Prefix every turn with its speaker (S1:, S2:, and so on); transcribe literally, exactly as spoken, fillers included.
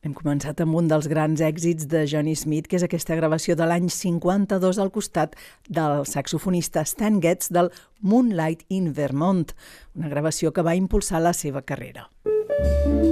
S1: Hem començat amb un dels grans èxits de Johnny Smith, que és aquesta gravació de l'any cinquanta-dos al costat del saxofonista Stan Getz del Moonlight in Vermont, una gravació que va impulsar la seva carrera.